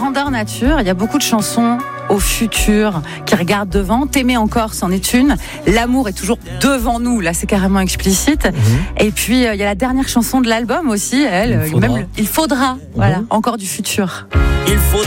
grandeur nature. Il y a beaucoup de chansons au futur qui regardent devant. T'aimer encore, c'en est une. L'amour est toujours devant nous. Là, c'est carrément explicite. Et puis, il y a la dernière chanson de l'album aussi. Il faudra. Voilà, encore du futur. Il faudra.